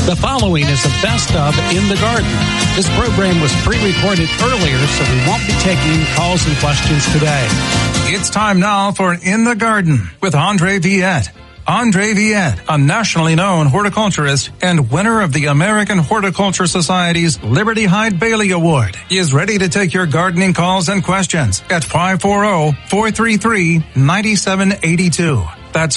The following is a best of In the Garden. This program was pre-recorded earlier, so we won't be taking calls and questions today. It's time now for In the Garden with Andre Viette. Andre Viette, a nationally known horticulturist and winner of the American Horticulture Society's Liberty Hyde Bailey Award, is ready to take your gardening calls and questions at 540-433-9782. That's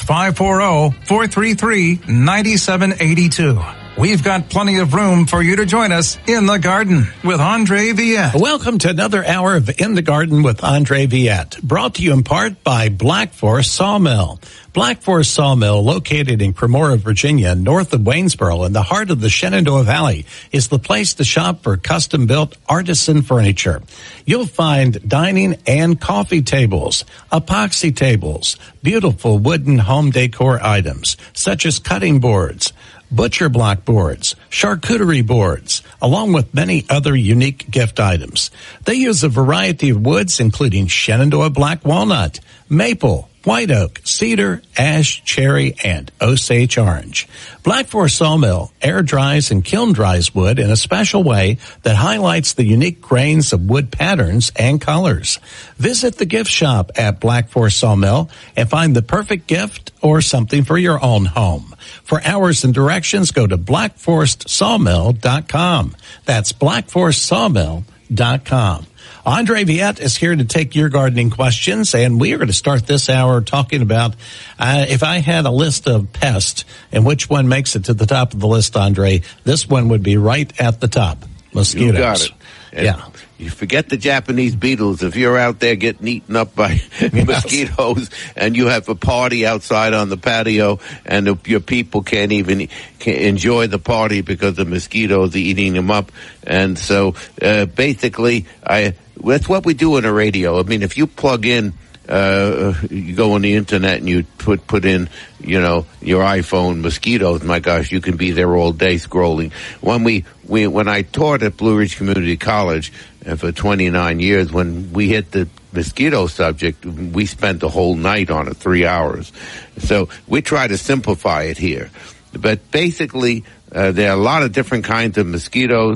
540-433-9782. We've got plenty of room for you to join us in the garden with Andre Viette. Welcome to another hour of In the Garden with Andre Viette, brought to you in part by Black Forest Sawmill. Black Forest Sawmill, located in Cremora, Virginia, north of Waynesboro, in the heart of the Shenandoah Valley, is the place to shop for custom-built artisan furniture. You'll find dining and coffee tables, epoxy tables, beautiful wooden home decor items, such as cutting boards, butcher block boards, charcuterie boards, along with many other unique gift items. They use a variety of woods, including Shenandoah black walnut, maple, white oak, cedar, ash, cherry, and Osage orange. Black Forest Sawmill air dries and kiln dries wood in a special way that highlights the unique grains of wood patterns and colors. Visit the gift shop at Black Forest Sawmill and find the perfect gift or something for your own home. For hours and directions, go to blackforestsawmill.com. That's blackforestsawmill.com. Andre Viette is here to take your gardening questions, and we are going to start this hour talking about if I had a list of pests and which one makes it to the top of the list, Andre, this one would be right at the top. Mosquitoes. You got it. And yeah. You forget the Japanese beetles. If you're out there getting eaten up by mosquitoes and you have a party outside on the patio and your people can't enjoy the party because the mosquitoes are eating them up. And so basically, that's what we do on the radio. I mean, if you plug in, you go on the internet and you put in, your iPhone mosquitoes, my gosh, you can be there all day scrolling. When I taught at Blue Ridge Community College for 29 years, when we hit the mosquito subject, we spent the whole night on it, 3 hours. So we try to simplify it here. But basically, there are a lot of different kinds of mosquitoes.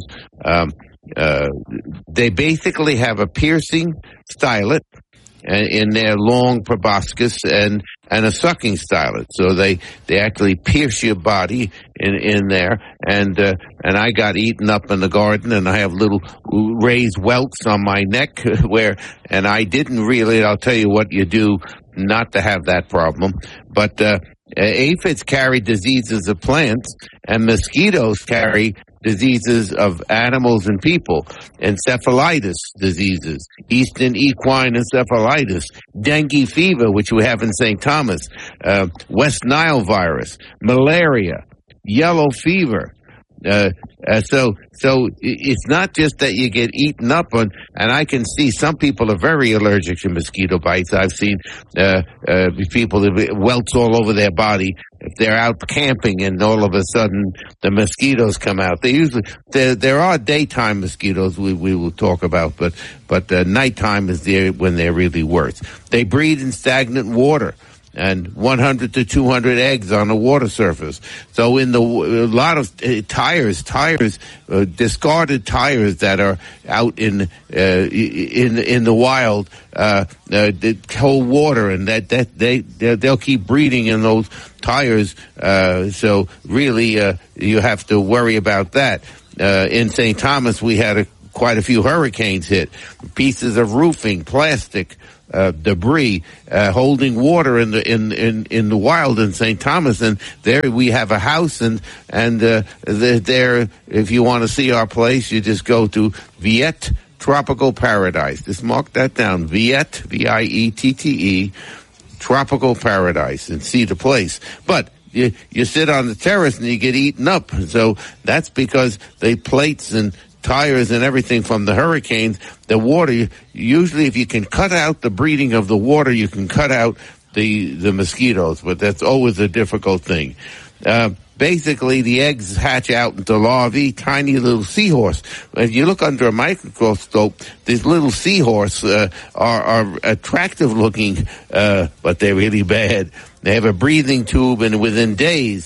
They basically have a piercing stylet in their long proboscis and a sucking stylet. So they actually pierce your body in there. And I got eaten up in the garden, and I have little raised welts on my neck and I didn't really, I'll tell you what you do not to have that problem. But aphids carry diseases of plants, and mosquitoes carry diseases of animals and people. Encephalitis diseases, Eastern equine encephalitis, dengue fever, which we have in St. Thomas, West Nile virus, malaria, yellow fever. So it's not just that you get eaten up on, and I can see some people are very allergic to mosquito bites. I've seen people with welts all over their body if they're out camping and all of a sudden the mosquitoes come out. There are daytime mosquitoes we will talk about, but nighttime is when they're really worse. They breed in stagnant water and 100 to 200 eggs on the water surface. So a lot of tires, discarded tires that are out in the wild, hold water, and they'll keep breeding in those tires. So really, you have to worry about that. In St. Thomas, we had quite a few hurricanes hit. Pieces of roofing, plastic, debris, holding water in the wild in St. Thomas, and there we have a house, and there, if you want to see our place, you just go to Viette Tropical Paradise. Just mark that down, Viette, Viette, Tropical Paradise, and see the place. But you sit on the terrace and you get eaten up, so that's because the plates and tires and everything from the hurricanes, the water, usually if you can cut out the breeding of the water, you can cut out the mosquitoes, but that's always a difficult thing. Basically, the eggs hatch out into larvae, tiny little seahorse. If you look under a microscope, these little seahorse are attractive looking, but they're really bad. They have a breathing tube, and within days,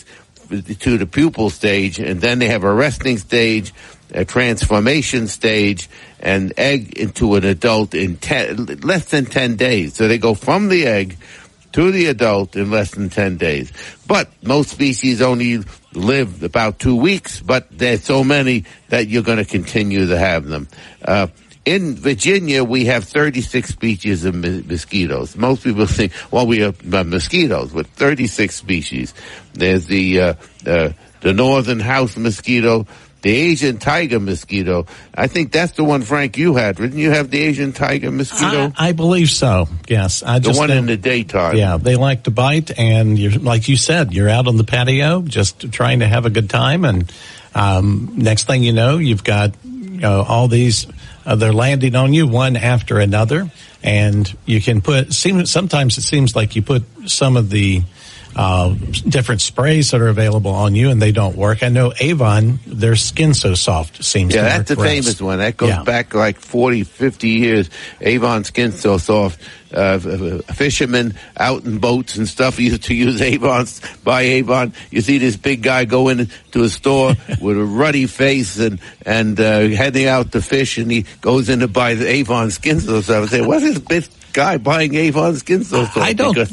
to the pupal stage, and then they have a resting stage, a transformation stage, and egg into an adult in less than 10 days. So they go from the egg to the adult in less than 10 days. But most species only live about 2 weeks, but there's so many that you're going to continue to have them. In Virginia, we have 36 species of mosquitoes. Most people think, well, we have mosquitoes with 36 species. There's the northern house mosquito, the Asian tiger mosquito. I think that's the one, Frank, you had. Didn't you have the Asian tiger mosquito? I believe so, yes. The one in the daytime. Yeah, they like to bite, and like you said, you're out on the patio just trying to have a good time, and next thing you know, you've got all these, they're landing on you one after another, and you can sometimes it seems like you put some of the different sprays that are available on you and they don't work. I know Avon, their Skin So Soft seems to work. Yeah, that's the famous one. That goes back like 40, 50 years. Avon Skin So Soft. Fishermen out in boats and stuff used to use buy Avon. You see this big guy go into a store with a ruddy face and heading out to fish, and he goes in to buy the Avon Skin So Soft. I say, what is this guy buying Avon Skin So Soft? I don't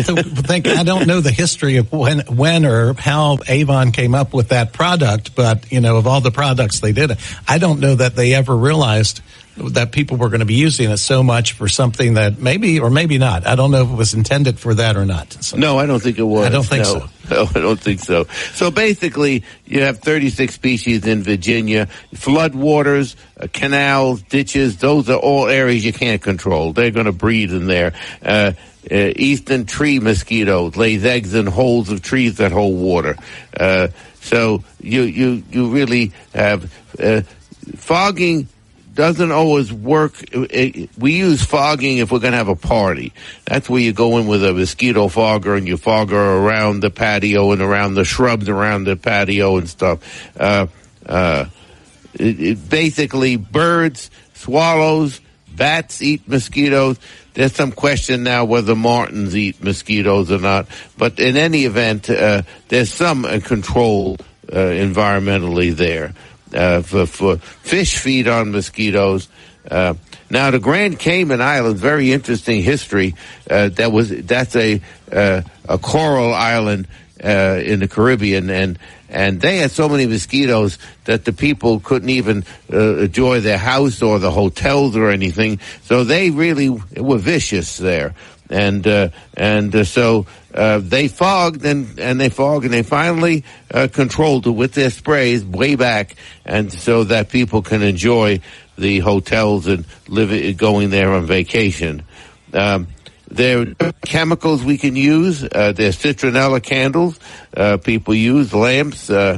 know the history of when or how Avon came up with that product, but of all the products they did, I don't know that they ever realized that people were going to be using it so much for something that maybe or maybe not. I don't know if it was intended for that or not. So, no, I don't think it was. I don't think so. No, I don't think so. So basically, you have 36 species in Virginia. Floodwaters, canals, ditches, those are all areas you can't control. They're going to breed in there. Eastern tree mosquitoes lays eggs in holes of trees that hold water. So you really have fogging. Doesn't always work. We use fogging if we're going to have a party. That's where you go in with a mosquito fogger and you fogger around the patio and around the shrubs around the patio and stuff. Basically, birds, swallows, bats eat mosquitoes. There's some question now whether martins eat mosquitoes or not. But in any event, there's some control environmentally there. For fish feed on mosquitoes. Now the Grand Cayman Islands, very interesting history. That's a coral island in the Caribbean, and they had so many mosquitoes that the people couldn't even enjoy their house or the hotels or anything. So they really were vicious there. And so they fogged and they finally controlled it with their sprays way back, and so that people can enjoy the hotels and going there on vacation. There are chemicals we can use. There's citronella candles people use, lamps. There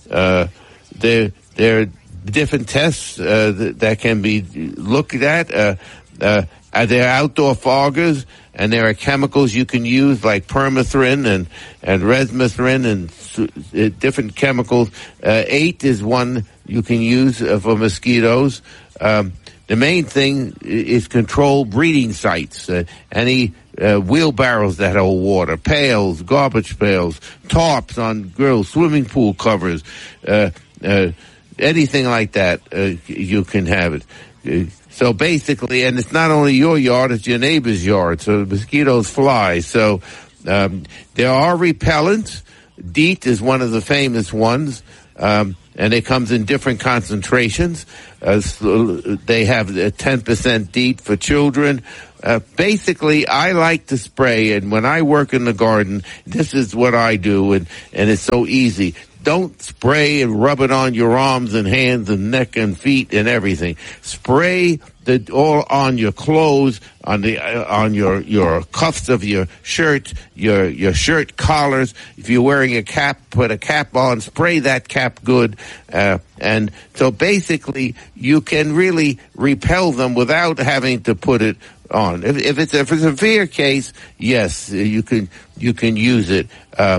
are different tests that can be looked at. There are outdoor foggers, and there are chemicals you can use like permethrin and resmethrin and different chemicals. 8 is one you can use for mosquitoes. The main thing is control breeding sites. Any wheelbarrows that hold water, pails, garbage pails, tarps on grills, swimming pool covers, anything like that, you can have it. So basically, and it's not only your yard, it's your neighbor's yard, so the mosquitoes fly. So there are repellents. DEET is one of the famous ones, and it comes in different concentrations. They have 10% DEET for children. Basically, I like to spray, and when I work in the garden, this is what I do, and it's so easy. Don't spray and rub it on your arms and hands and neck and feet and everything. Spray all on your clothes, on your cuffs of your shirt, your shirt collars. If you're wearing a cap, put a cap on. Spray that cap good, and so basically you can really repel them without having to put it on. If it's a severe case, yes, you can use it.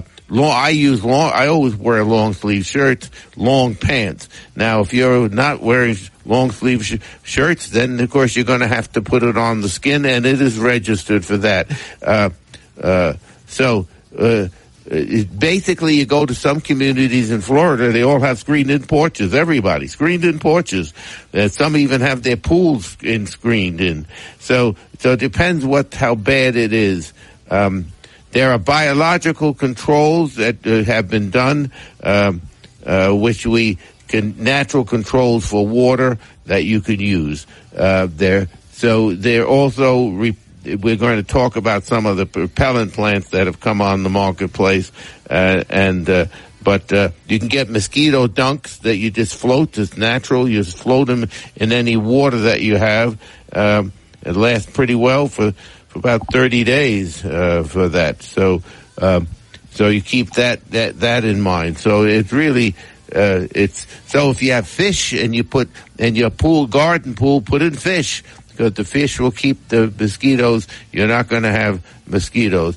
I always wear long sleeve shirts, long pants. Now, if you're not wearing long sleeve shirts, then of course you're going to have to put it on the skin, and it is registered for that. basically, you go to some communities in Florida, they all have screened-in porches. Everybody screened-in porches. Some even have their pools screened in. So it depends how bad it is. There are biological controls that have been done, which natural controls for water that you could use. So they're also we're going to talk about some of the repellent plants that have come on the marketplace, but you can get mosquito dunks that you just float. It's natural. You just float them in any water that you have. It lasts pretty well for about 30 days for that. So you keep that in mind. So it's really so if you have fish and you put in your garden pool, put in fish. Because the fish will keep the mosquitoes. You're not going to have mosquitoes.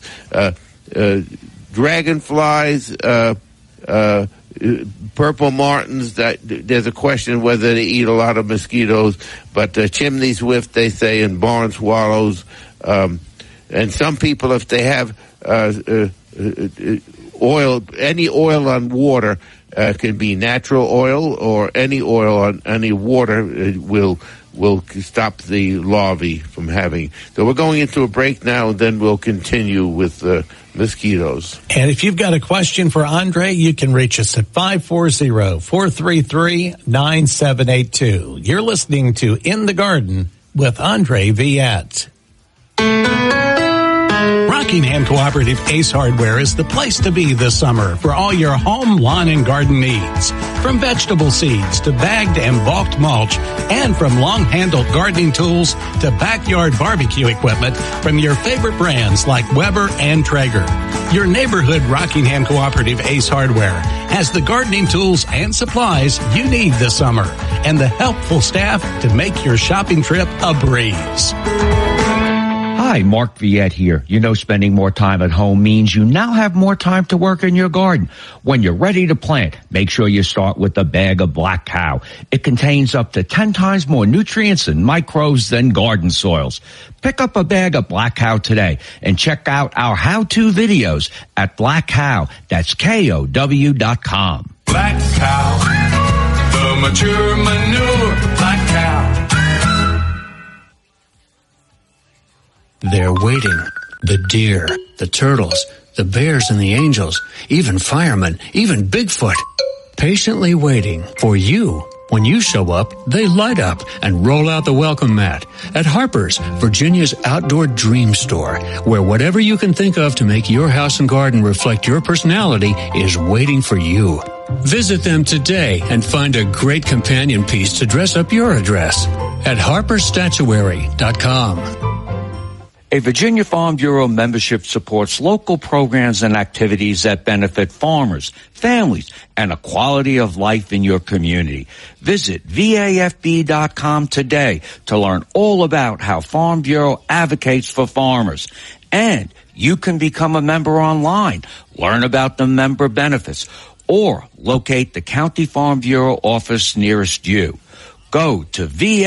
Dragonflies, purple martins, there's a question whether they eat a lot of mosquitoes. But chimney swift, they say, and barn swallows. And some people, if they have oil, any oil on water, can be natural oil, or any oil on any water will stop the larvae from having. So we're going into a break now, and then we'll continue with mosquitoes. And if you've got a question for Andre, you can reach us at 540-433-9782. You're listening to In the Garden with Andre Viette. Rockingham Cooperative Ace Hardware is the place to be this summer for all your home, lawn, and garden needs. From vegetable seeds to bagged and bulked mulch, and from long-handled gardening tools to backyard barbecue equipment from your favorite brands like Weber and Traeger. Your neighborhood Rockingham Cooperative Ace Hardware has the gardening tools and supplies you need this summer and the helpful staff to make your shopping trip a breeze. Hi, Mark Viette here. You know, spending more time at home means you now have more time to work in your garden. When you're ready to plant, make sure you start with a bag of Black Cow. It contains up to 10 times more nutrients and microbes than garden soils. Pick up a bag of Black Cow today and check out our how-to videos at Black Cow. That's KOW.com. Black Cow, the mature manure, Black Cow. They're waiting. The deer, the turtles, the bears and the angels, even firemen, even Bigfoot. Patiently waiting for you. When you show up, they light up and roll out the welcome mat at Harper's, Virginia's outdoor dream store, where whatever you can think of to make your house and garden reflect your personality is waiting for you. Visit them today and find a great companion piece to dress up your address at harpersstatuary.com. A Virginia Farm Bureau membership supports local programs and activities that benefit farmers, families, and a quality of life in your community. Visit VAFB.com today to learn all about how Farm Bureau advocates for farmers. And you can become a member online, learn about the member benefits, or locate the County Farm Bureau office nearest you. Go to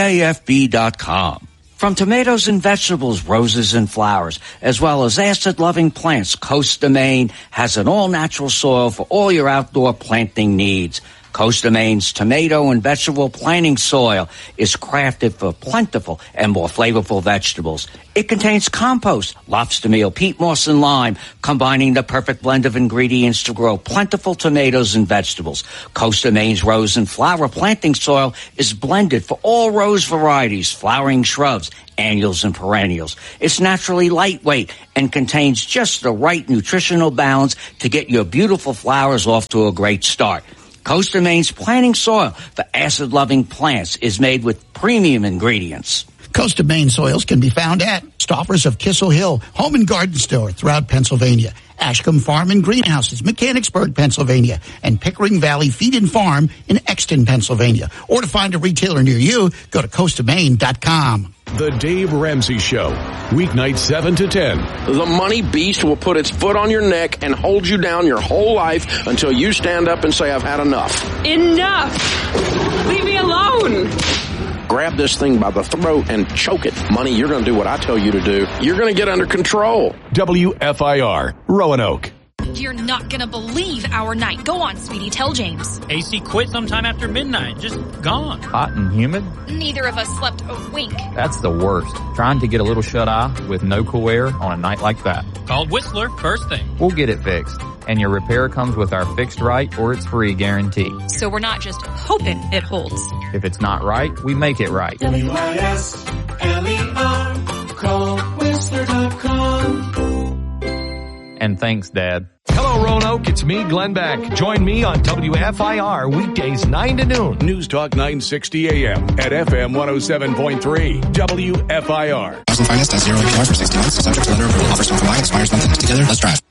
VAFB.com. From tomatoes and vegetables, roses and flowers, as well as acid-loving plants, Costa Maine has an all-natural soil for all your outdoor planting needs. Costa Maine's tomato and vegetable planting soil is crafted for plentiful and more flavorful vegetables. It contains compost, lobster meal, peat moss, and lime, combining the perfect blend of ingredients to grow plentiful tomatoes and vegetables. Costa Maine's rose and flower planting soil is blended for all rose varieties, flowering shrubs, annuals, and perennials. It's naturally lightweight and contains just the right nutritional balance to get your beautiful flowers off to a great start. Costa Maine's planting soil for acid-loving plants is made with premium ingredients. Costa Maine soils can be found at Stoffers of Kissel Hill Home and Garden Store throughout Pennsylvania, Ashcombe Farm and Greenhouses, Mechanicsburg, Pennsylvania, and Pickering Valley Feed and Farm in Exton, Pennsylvania. Or to find a retailer near you, go to CostaMaine.com. The Dave Ramsey Show, weeknights 7 to 10. The money beast will put its foot on your neck and hold you down your whole life until you stand up and say, I've had enough. Enough! Leave me alone! Grab this thing by the throat and choke it. Money, you're going to do what I tell you to do. You're going to get under control. WFIR, Roanoke. You're not gonna believe our night. Go on, sweetie, tell James. AC quit sometime after midnight. Just gone. Hot and humid? Neither of us slept a wink. That's the worst. Trying to get a little shut-eye with no cool air on a night like that. Called Whistler first thing. We'll get it fixed. And your repair comes with our fixed right or it's free guarantee. So we're not just hoping it holds. If it's not right, we make it right. WISLER. Call Whistler.com. And thanks, Dad. Hello, Roanoke. It's me, Glenn Beck. Join me on WFIR weekdays 9 to noon. News Talk 960 AM at FM 107.3 WFIR. Finance does 0 APR for 60 months. Subject to lender approval. Offers from providers. Expires months. Together, let's drive.